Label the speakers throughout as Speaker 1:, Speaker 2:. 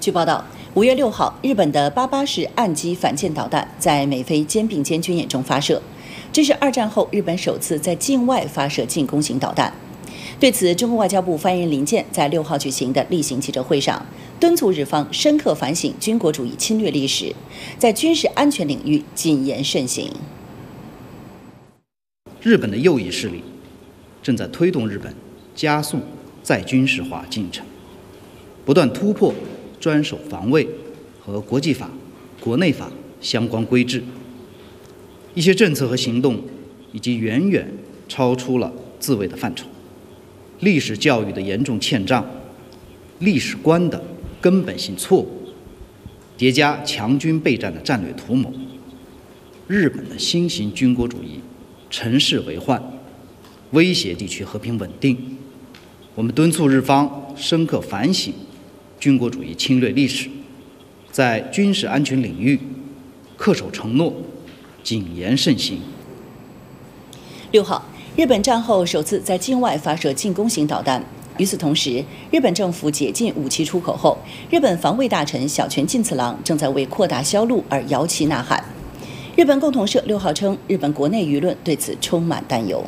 Speaker 1: 据报道，5月6号，日本的88式岸基反舰导弹在美菲肩并肩军演中发射，这是2战后日本首次在境外发射进攻型导弹。对此，中国外交部发言人林健在6号举行的例行记者会上，敦促日方深刻反省军国主义侵略历史，在军事安全领域谨言慎行。
Speaker 2: 日本的右翼势力正在推动日本加速再军事化进程，不断突破专守防卫和国际法、国内法相关规制，一些政策和行动已经远远超出了自卫的范畴，历史教育的严重欠账，历史观的根本性错误，叠加强军备战的战略图谋，日本的新型军国主义乘势为患，威胁地区和平稳定。我们敦促日方深刻反省军国主义侵略历史，在军事安全领域恪守承诺，谨言慎行。
Speaker 1: 6号，日本战后首次在境外发射进攻型导弹。与此同时，日本政府解禁武器出口后，日本防卫大臣小泉进次郎正在为扩大销路而摇旗呐喊。日本共同社6号称，日本国内舆论对此充满担忧。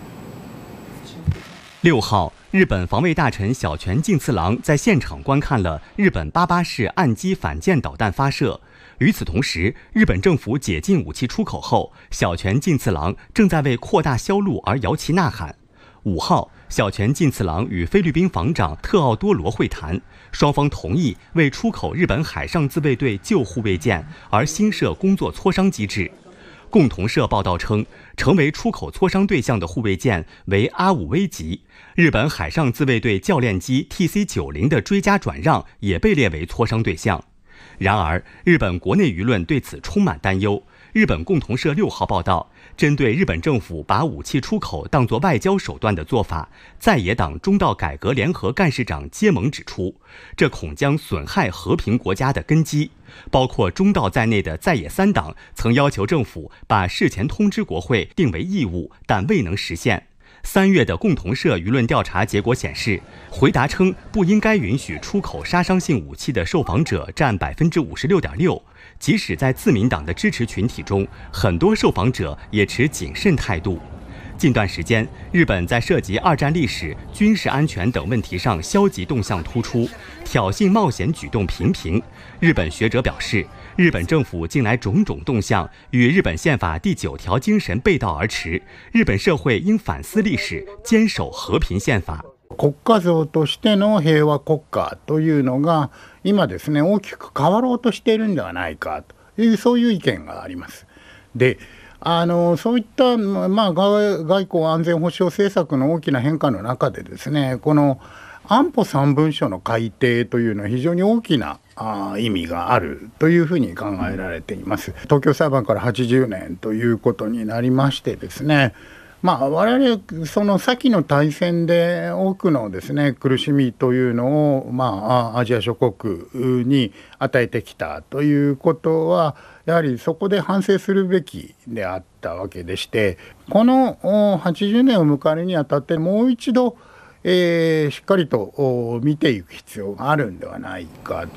Speaker 3: 6号，日本防卫大臣小泉进次郎在现场观看了日本88式岸基反舰导弹发射。与此同时，日本政府解禁武器出口后，小泉进次郎正在为扩大销路而摇旗呐喊。5号，小泉进次郎与菲律宾防长特奥多罗会谈，双方同意为出口日本海上自卫队旧护卫舰而新设工作磋商机制。共同社报道称，成为出口磋商对象的护卫舰为阿武威级，日本海上自卫队教练机 TC-90的追加转让也被列为磋商对象。然而，日本国内舆论对此充满担忧。日本共同社6号报道，针对日本政府把武器出口当作外交手段的做法，在野党中道改革联合干事长菅盟指出，这恐将损害和平国家的根基。包括中道在内的在野3党曾要求政府把事前通知国会定为义务，但未能实现。3月的共同社舆论调查结果显示，回答称不应该允许出口杀伤性武器的受访者占 56.6%， 即使在自民党的支持群体中，很多受访者也持谨慎态度。近段时间，日本在涉及2战历史、军事安全等问题上消极动向突出，挑衅冒险举动频频。日本学者表示，日本政府近来种种动向与日本宪法第9条精神背道而驰，日本社会应反思历史，坚守和平宪法。
Speaker 4: 国家像としての平和国家というのが今ですね、大きく変わろうとしているんではないかというそういう意見があります。で、そういった、外交安全保障政策の大きな変化の中でですね、この安保3文書の改定というのは非常に大きな意味があるというふうに考えられています。東京裁判から80年ということになりましてですね、我々その先の大戦で多くのですね苦しみというのを、アジア諸国に与えてきたということはやはりそこで反省するべきであったわけでして、この80年を迎えるにあたってもう一度、しっかりと見ていく必要があるんではないか。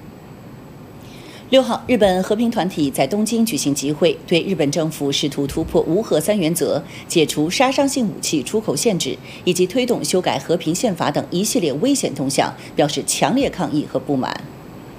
Speaker 1: 6号，日本和平团体在东京举行集会，对日本政府试图突破无核3原则、解除杀伤性武器出口限制以及推动修改和平宪法等一系列危险动向表示强烈抗议和不满。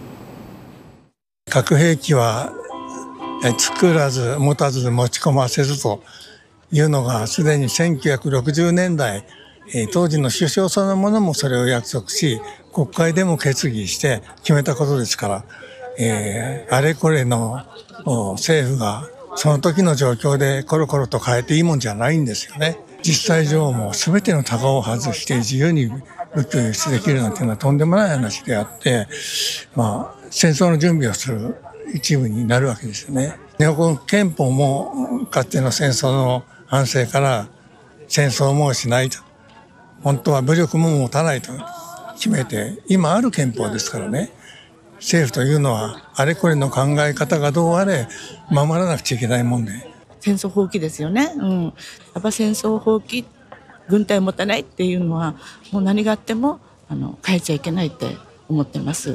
Speaker 5: 核兵器は作らず持たず持ち込ませずというのがすでに1960年代当時の首相そのものもそれを約束し、国会でも決議して決めたことですから、あれこれの政府がその時の状況でコロコロと変えていいもんじゃないんですよね。実際上も全ての高を外して自由に武器を輸出できるなんていうのはとんでもない話であって、戦争の準備をする一部になるわけですよね。日本憲法もかつての戦争の反省から戦争もしないと、本当は武力も持たないと決めて、今ある憲法ですからね。政府というのはあれこれの考え方がどうあれ守らなくちゃいけないもんで、
Speaker 6: 戦争放棄ですよね。やっぱ戦争放棄、軍隊を持たないっていうのはもう何があっても変えちゃいけないって思ってます。